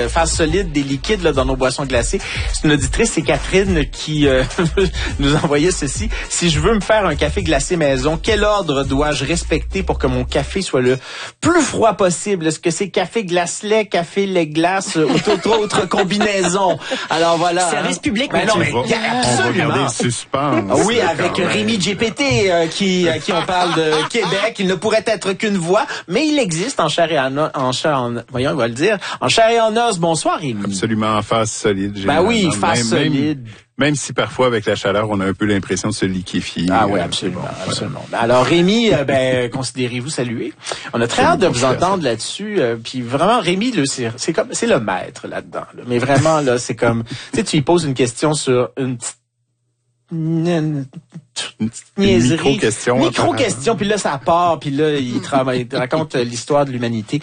Phase solide des liquides là, dans nos boissons glacées. C'est une auditrice, c'est Catherine qui nous envoyait ceci. Si je veux me faire un café glacé maison, quel ordre dois-je respecter pour que mon café soit le plus froid possible? Est-ce que c'est café glace-lait, café lait-glace ou toute autre combinaison? Alors voilà. Service public. Ben non, mais on va regarder le suspense. Oui, avec Rémi GPT qui on parle de Québec. Il ne pourrait être qu'une voix, mais il existe en chair et en voyons, on va le dire, en chair et en os. Bonsoir, Rémi. Absolument, en phase solide. Ben oui, phase solide. Même si parfois, avec la chaleur, on a un peu l'impression de se liquéfier. Ah oui, absolument, absolument. Alors, Rémi, considérez-vous salué. On a très hâte de vous entendre là-dessus. Puis vraiment, Rémi, c'est le maître là-dedans. Là. Mais vraiment, là, c'est comme, tu lui poses une question sur une petite niaiserie. Micro-question, puis là, ça part, puis là, il raconte l'histoire de l'humanité.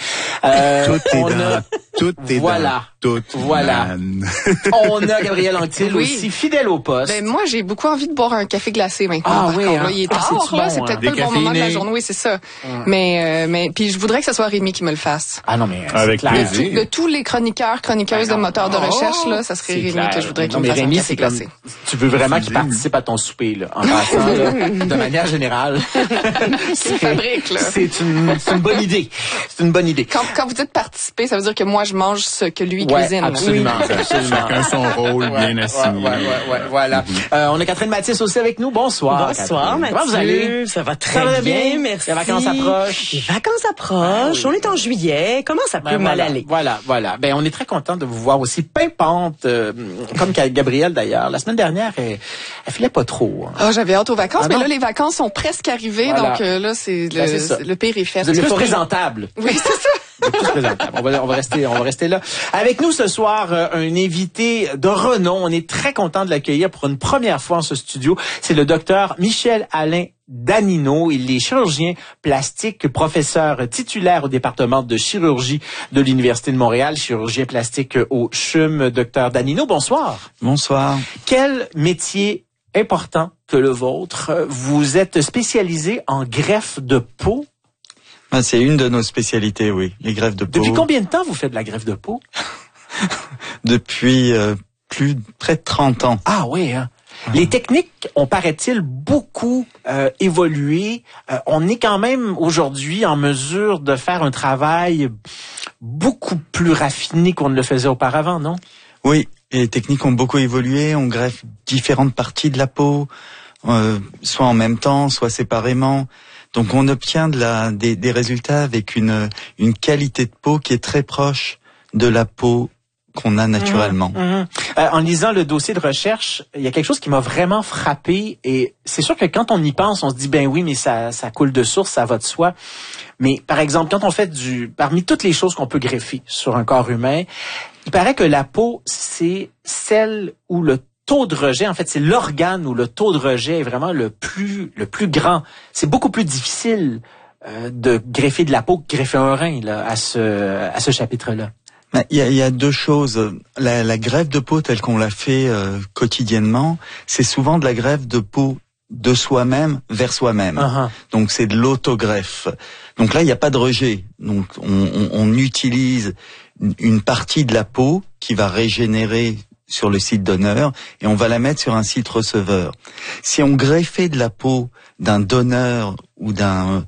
Tout est voilà. Voilà. On a Gabrielle Anctil aussi, fidèle au poste. Ben, moi, j'ai beaucoup envie de boire un café glacé maintenant. Ah oui, là, il est tard, là, c'est peut-être pas le bon moment de la journée. Oui, c'est ça. Mais puis je voudrais que ce soit Rémi qui me le fasse. Ah non, mais avec plaisir. De tous les chroniqueuses de moteurs de recherche, là, ça serait Rémi que je voudrais qu'il me fasse un café glacé. Tu veux vraiment qu'il participe à ton souper, là, en passant, là, de manière générale. Qu'il fabrique, là. C'est une bonne idée. C'est une bonne idée. Quand vous dites participer, ça veut dire que moi, je mange ce que lui cuisine. Absolument. Chacun son rôle bien assigné. Voilà. On a Catherine Mathis aussi avec nous. Bonsoir. Bonsoir, Mathieu. Comment vous allez? Ça va très bien, merci. Les vacances approchent. Les vacances approchent. On est en juillet. Comment ça peut mal aller? Voilà. Ben, on est très content de vous voir aussi pimpante, comme Gabrielle d'ailleurs. La semaine dernière, elle filait pas trop. Hein. Ah, j'avais hâte aux vacances, mais là, les vacances sont presque arrivées, donc là, c'est le pire est fait. Vous êtes présentable. Oui, c'est ça. On va rester là. Avec nous ce soir, un invité de renom. On est très content de l'accueillir pour une première fois en ce studio. C'est le docteur Michel-Alain Danino. Il est chirurgien plastique, professeur titulaire au département de chirurgie de l'Université de Montréal, chirurgien plastique au CHUM. Docteur Danino, bonsoir. Bonsoir. Quel métier important que le vôtre. Vous êtes spécialisé en greffe de peau. C'est une de nos spécialités, oui, les greffes de peau. Depuis combien de temps vous faites de la greffe de peau? Depuis près de 30 ans. Ah oui, hein? Les techniques ont, paraît-il, beaucoup évolué. On est quand même aujourd'hui en mesure de faire un travail beaucoup plus raffiné qu'on ne le faisait auparavant, non? Oui, les techniques ont beaucoup évolué. On greffe différentes parties de la peau, soit en même temps, soit séparément. Donc on obtient des résultats avec une qualité de peau qui est très proche de la peau qu'on a naturellement. En lisant le dossier de recherche, il y a quelque chose qui m'a vraiment frappé et c'est sûr que quand on y pense, on se dit ben oui, mais ça coule de source, ça va de soi. Mais par exemple, quand on fait parmi toutes les choses qu'on peut greffer sur un corps humain, il paraît que la peau, c'est celle où le taux de rejet, en fait, c'est l'organe où le taux de rejet est vraiment le plus grand. C'est beaucoup plus difficile de greffer de la peau que greffer un rein là, à ce chapitre-là. Il y a deux choses. La greffe de peau telle qu'on la fait quotidiennement, c'est souvent de la greffe de peau de soi-même vers soi-même. Donc c'est de l'autogreffe. Donc là, il n'y a pas de rejet. Donc on utilise une partie de la peau qui va régénérer sur le site donneur et on va la mettre sur un site receveur. Si on greffait de la peau d'un donneur ou d'un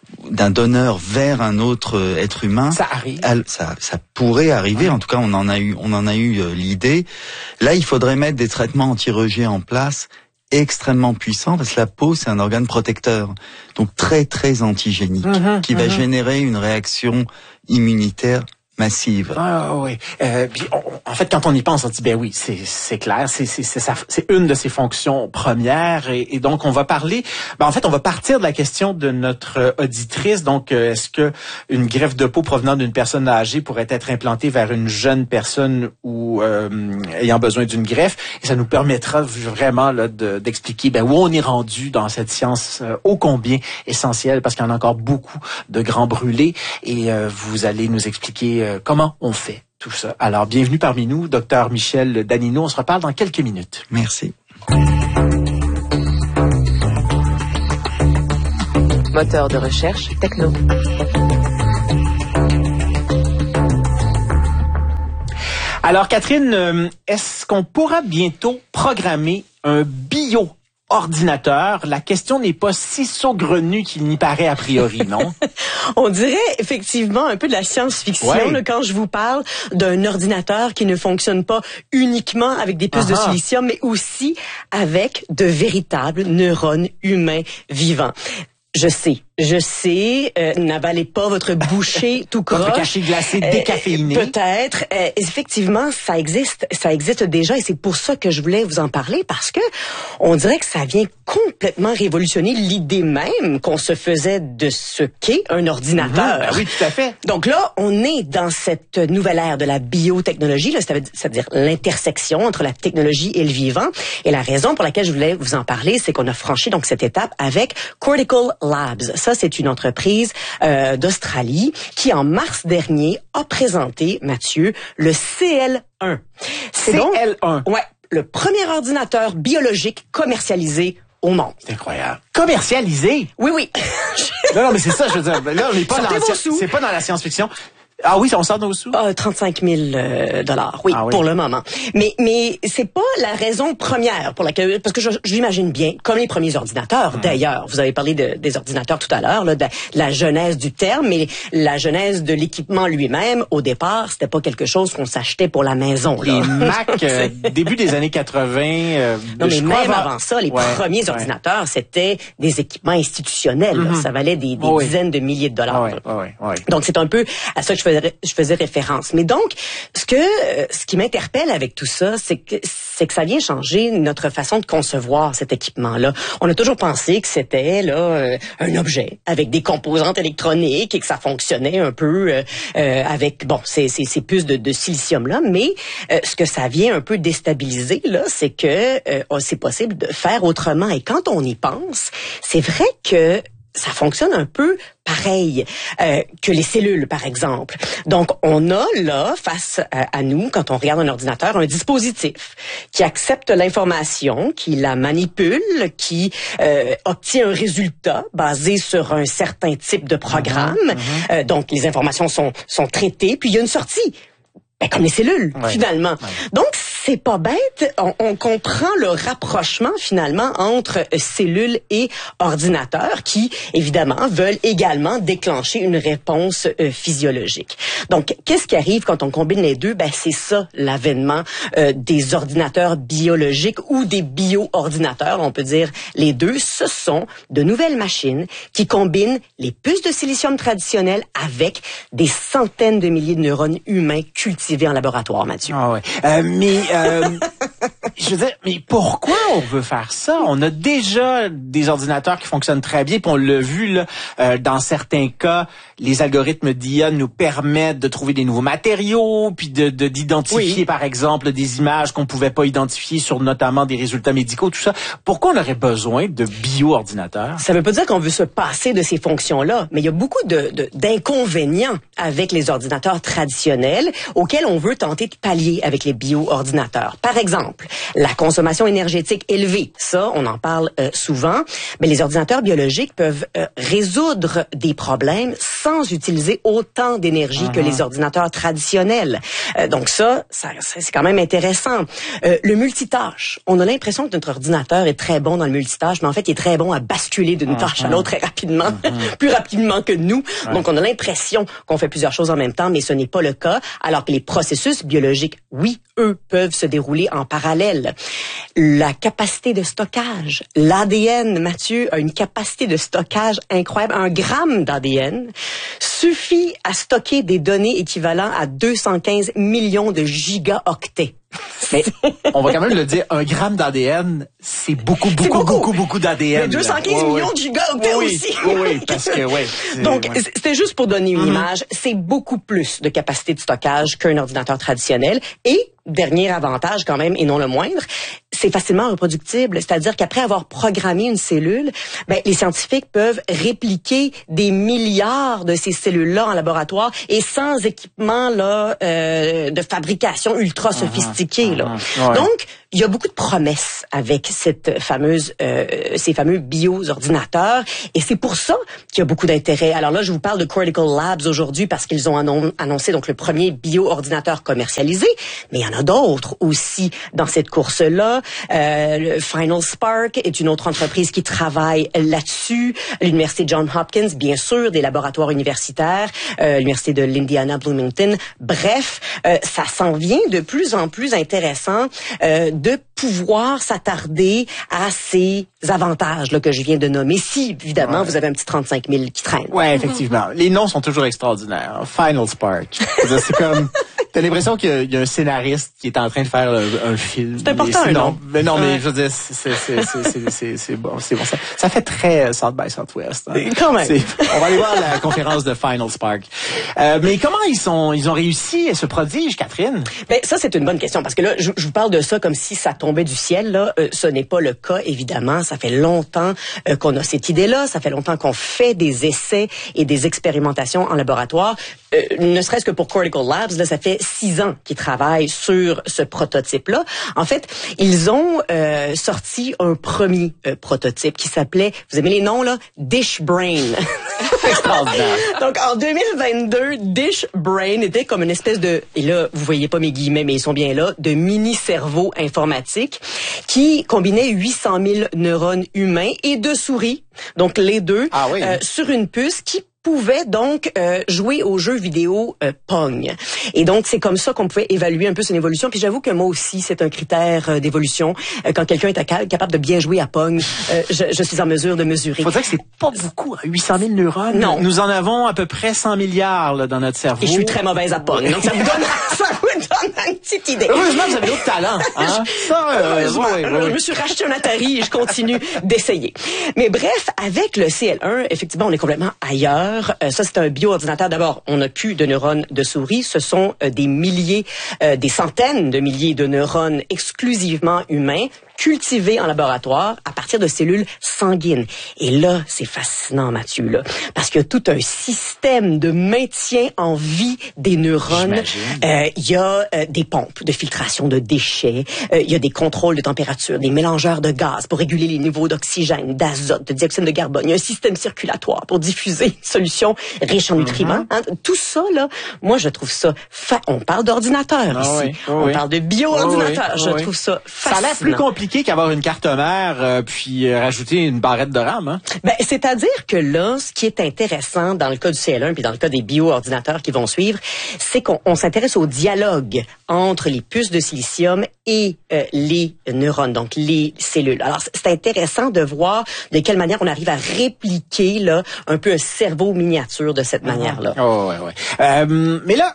donneur vers un autre être humain, ça arrive. Ça pourrait arriver. En tout cas, on en a eu l'idée. Là, il faudrait mettre des traitements anti-rejet en place extrêmement puissants parce que la peau, c'est un organe protecteur. Donc très, très antigénique qui va générer une réaction immunitaire massive. Ah oui. Puis en fait, quand on y pense, on dit ben oui, c'est clair, c'est une de ses fonctions premières et donc on va parler. En fait, on va partir de la question de notre auditrice. Donc, est-ce que une greffe de peau provenant d'une personne âgée pourrait être implantée vers une jeune personne ou ayant besoin d'une greffe? Et ça nous permettra vraiment là d'expliquer où on est rendu dans cette science ô combien essentielle parce qu'il y en a encore beaucoup de grands brûlés et vous allez nous expliquer comment on fait tout ça. Alors, bienvenue parmi nous, docteur Michel Danino. On se reparle dans quelques minutes. Merci. Moteur de recherche techno. Alors, Catherine, est-ce qu'on pourra bientôt programmer un bio-ordinateur? La question n'est pas si saugrenue qu'il n'y paraît a priori, non? On dirait effectivement un peu de la science-fiction là, quand je vous parle d'un ordinateur qui ne fonctionne pas uniquement avec des puces de silicium, mais aussi avec de véritables neurones humains vivants. Je sais, n'avalez pas votre bouchée tout croche. Votre cachet glacé décaféiné. Peut-être. Effectivement, ça existe déjà et c'est pour ça que je voulais vous en parler parce que on dirait que ça vient complètement révolutionner l'idée même qu'on se faisait de ce qu'est un ordinateur. Oui, tout à fait. Donc là, on est dans cette nouvelle ère de la biotechnologie, là, c'est-à-dire l'intersection entre la technologie et le vivant. Et la raison pour laquelle je voulais vous en parler, c'est qu'on a franchi donc cette étape avec Cortical Labs. Ça, c'est une entreprise d'Australie qui, en mars dernier, a présenté, Mathieu, le CL1. C'est CL1? Donc, le premier ordinateur biologique commercialisé au monde. C'est incroyable. Commercialisé? Oui. non, mais c'est ça, je veux dire. Là, on n'est pas c'est pas dans la science-fiction. Ah oui, on sort nos sous? 35 000 $, oui, pour le moment. Mais c'est pas la raison première pour laquelle, parce que je l'imagine bien, comme les premiers ordinateurs. D'ailleurs, vous avez parlé des ordinateurs tout à l'heure, là, de la genèse du terme, mais la genèse de l'équipement lui-même, au départ, c'était pas quelque chose qu'on s'achetait pour la maison. Là. Les Mac, début des années 80. Non, mais même avant ça, les premiers ordinateurs, c'était des équipements institutionnels. Ça valait des dizaines de milliers de dollars. Donc, c'est un peu à ça que je faisais référence. Mais donc, ce qui m'interpelle avec tout ça, c'est que ça vient changer notre façon de concevoir cet équipement-là. On a toujours pensé que c'était là un objet avec des composantes électroniques et que ça fonctionnait un peu avec ces puces de silicium-là. Mais ce que ça vient un peu déstabiliser là, c'est que c'est possible de faire autrement. Et quand on y pense, c'est vrai que ça fonctionne un peu pareil que les cellules, par exemple. Donc, on a là, face à nous, quand on regarde un ordinateur, un dispositif qui accepte l'information, qui la manipule, qui obtient un résultat basé sur un certain type de programme. Donc, les informations sont traitées, puis il y a une sortie. Comme les cellules, finalement. Donc, c'est pas bête. On comprend le rapprochement, finalement, entre cellules et ordinateurs qui, évidemment, veulent également déclencher une réponse physiologique. Donc, qu'est-ce qui arrive quand on combine les deux? C'est ça, l'avènement des ordinateurs biologiques ou des bio-ordinateurs. On peut dire les deux. Ce sont de nouvelles machines qui combinent les puces de silicium traditionnelles avec des centaines de milliers de neurones humains cultivés en laboratoire, Mathieu. Je veux dire, mais pourquoi on veut faire ça? On a déjà des ordinateurs qui fonctionnent très bien, puis on l'a vu là, dans certains cas, les algorithmes d'IA nous permettent de trouver des nouveaux matériaux, puis d'identifier par exemple des images qu'on pouvait pas identifier sur notamment des résultats médicaux, tout ça. Pourquoi on aurait besoin de bio-ordinateurs? Ça veut pas dire qu'on veut se passer de ces fonctions-là, mais il y a beaucoup d'inconvénients avec les ordinateurs traditionnels auxquels on veut tenter de pallier avec les bio-ordinateurs. Par exemple, la consommation énergétique élevée. Ça, on en parle souvent. Mais les ordinateurs biologiques peuvent résoudre des problèmes sans utiliser autant d'énergie que les ordinateurs traditionnels. Donc ça, c'est quand même intéressant. Le multitâche. On a l'impression que notre ordinateur est très bon dans le multitâche, mais en fait, il est très bon à basculer d'une tâche à l'autre très rapidement, plus rapidement que nous. Donc, on a l'impression qu'on fait plusieurs choses en même temps, mais ce n'est pas le cas, alors que les processus biologiques, oui, eux, peuvent se dérouler en parallèle. La capacité de stockage. L'ADN, Mathieu, a une capacité de stockage incroyable. 1 gramme d'ADN suffit à stocker des données équivalentes à 215 millions de gigaoctets. Mais on va quand même le dire, 1 gramme d'ADN, c'est beaucoup d'ADN. Mais 215 millions de gigaoctets aussi. Oui, parce que Donc, c'était juste pour donner une image. C'est beaucoup plus de capacité de stockage qu'un ordinateur traditionnel. Et, dernier avantage quand même, et non le moindre, c'est facilement reproductible. C'est-à-dire qu'après avoir programmé une cellule, les scientifiques peuvent répliquer des milliards de ces cellules-là en laboratoire et sans équipement là de fabrication ultra sophistiqué. Donc, il y a beaucoup de promesses avec ces fameux bio-ordinateurs, et c'est pour ça qu'il y a beaucoup d'intérêt. Alors là, je vous parle de Cortical Labs aujourd'hui parce qu'ils ont annoncé donc le premier bio-ordinateur commercialisé, mais il y en a d'autres aussi dans cette course-là. Le Final Spark est une autre entreprise qui travaille là-dessus. L'Université Johns Hopkins, bien sûr, des laboratoires universitaires, l'Université de l'Indiana Bloomington. Bref, ça s'en vient de plus en plus intéressant de pouvoir s'attarder à ces avantages là que je viens de nommer. Si, évidemment, vous avez un petit 35 000 qui traîne. Ouais, effectivement. Les noms sont toujours extraordinaires. Final Spark. C'est comme... T'as l'impression qu'il y a un scénariste qui est en train de faire un film. C'est important, non? Mais non, mais je veux dire, c'est bon. Ça fait très South by Southwest. Hein. Quand même. On va aller voir la conférence de Final Spark. Mais comment ils ont réussi ce prodige, Catherine? Ben, ça, c'est une bonne question, parce que là, je vous parle de ça comme si ça tombait du ciel, là. Ce n'est pas le cas, évidemment. Ça fait longtemps qu'on a cette idée-là. Ça fait longtemps qu'on fait des essais et des expérimentations en laboratoire. Ne serait-ce que pour Cortical Labs, là, ça fait 6 ans qu'ils travaillent sur ce prototype-là. En fait, ils ont sorti un premier prototype qui s'appelait, vous aimez les noms, là? Dish Brain. Extraordinaire. Donc, en 2022, Dish Brain était comme une espèce de, et là, vous voyez pas mes guillemets, mais ils sont bien là, de mini-cerveau informatique qui combinait 800 000 neurones humains et de souris, donc les deux, sur une puce qui pouvait donc jouer aux jeux vidéo Pong. Et donc, c'est comme ça qu'on pouvait évaluer un peu son évolution. Puis j'avoue que moi aussi, c'est un critère d'évolution. Quand quelqu'un est capable de bien jouer à Pong, je suis en mesure de mesurer. Faut dire que c'est pas beaucoup, 800 000 neurones. Non. Nous en avons à peu près 100 milliards là, dans notre cerveau. Et je suis très mauvaise à Pong. Donc, ça vous donne une petite idée. Heureusement, vous avez d'autres talents. Hein? Je me suis racheté un Atari et je continue d'essayer. Mais bref, avec le CL1, effectivement, on est complètement ailleurs. Ça, c'est un bio-ordinateur. D'abord, on n'a plus de neurones de souris. Ce sont des centaines de milliers de neurones exclusivement humains, cultivés en laboratoire à partir de cellules sanguines. Et là, c'est fascinant, Mathieu, là, parce qu'il y a tout un système de maintien en vie des neurones. Il y a des pompes de filtration de déchets. Il y a des contrôles de température, des mélangeurs de gaz pour réguler les niveaux d'oxygène, d'azote, de dioxyde de carbone. Il y a un système circulatoire pour diffuser une solution riche en nutriments. Hein? Tout ça, là, moi, je trouve ça... On parle d'ordinateur ici. On parle de bio-ordinateur. Je trouve ça fascinant. Ça a l'air plus compliqué qu'avoir une carte mère puis rajouter une barrette de RAM. Hein? Ben, c'est-à-dire que là, ce qui est intéressant dans le cas du CL1 puis dans le cas des bio-ordinateurs qui vont suivre, c'est qu'on s'intéresse au dialogue entre les puces de silicium et les neurones, donc les cellules. Alors, c'est intéressant de voir de quelle manière on arrive à répliquer là un peu un cerveau miniature de cette manière-là. Oh, ouais. Mais là...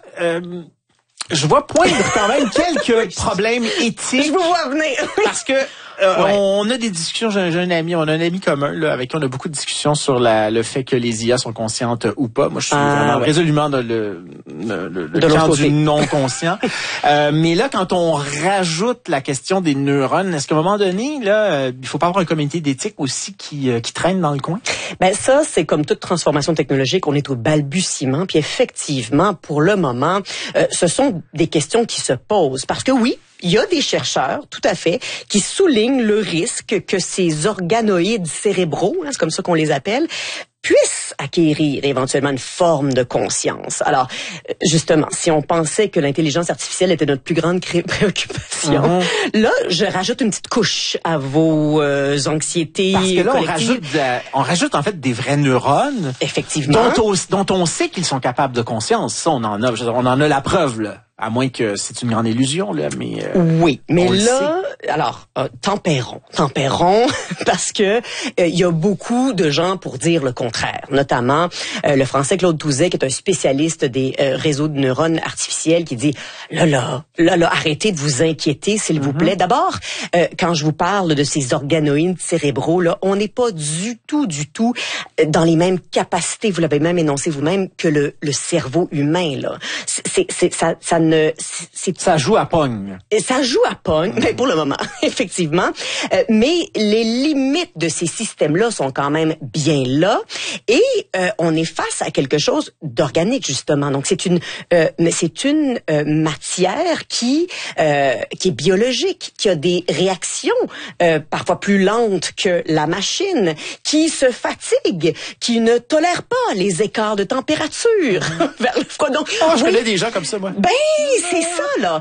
je vois poindre quand même quelques problèmes éthiques. Je vous vois venir. Parce que on a des discussions, on a un ami commun là, avec qui on a beaucoup de discussions sur le fait que les IA sont conscientes ou pas. Moi, je suis vraiment résolument dans le camp du non-conscient. Mais là, quand on rajoute la question des neurones, est-ce qu'à un moment donné, là, il faut pas avoir un comité d'éthique aussi qui traîne dans le coin? Ben ça, c'est comme toute transformation technologique, on est au balbutiement. Puis effectivement, pour le moment, ce sont des questions qui se posent. Parce que oui, il y a des chercheurs, tout à fait, qui soulignent le risque que ces organoïdes cérébraux, c'est comme ça qu'on les appelle, puissent acquérir éventuellement une forme de conscience. Alors, justement, si on pensait que l'intelligence artificielle était notre plus grande préoccupation, là, je rajoute une petite couche à vos anxiétés parce que là, collectives. on rajoute en fait des vrais neurones, effectivement, dont on sait qu'ils sont capables de conscience. Ça, on en a la preuve là. À moins que c'est une grande illusion, là, mais... oui, mais là, alors, tempérons, parce que il y a beaucoup de gens pour dire le contraire, notamment le Français Claude Touzet, qui est un spécialiste des réseaux de neurones artificiels, qui dit, là, arrêtez de vous inquiéter, s'il vous plaît. D'abord, quand je vous parle de ces organoïdes cérébraux, là, on n'est pas du tout dans les mêmes capacités, vous l'avez même énoncé vous-même, que le cerveau humain, là. Ça ça joue à pogne. Ça joue à pogne, mais pour le moment, effectivement. Mais les limites de ces systèmes-là sont quand même bien là, et on est face à quelque chose d'organique justement. Donc c'est une matière qui est biologique, qui a des réactions parfois plus lentes que la machine, qui se fatigue, qui ne tolère pas les écarts de température vers le froid. Donc, je connais des gens comme ça, moi. Ben, c'est ça, là.